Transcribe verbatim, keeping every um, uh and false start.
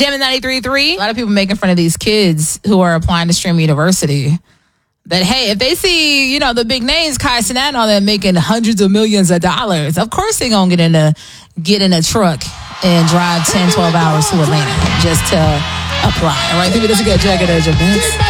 Jam ninety-three point three. A lot of people making fun of these kids who are applying to Stream University. That, hey, if they see, you know, the big names, Kai Cenat and all that, making hundreds of millions of dollars, of course they're going to get in a, get in a truck and drive ten, twelve hours to Atlanta just to apply. All right, people, this is a good jacket edge events.